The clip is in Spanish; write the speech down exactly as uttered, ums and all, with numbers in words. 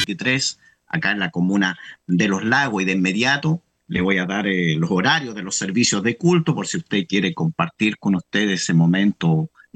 veintitrés, acá en la comuna de Los Lagos, y de inmediato le voy a dar eh, los horarios de los servicios de culto por si usted quiere compartir con ustedes ese momento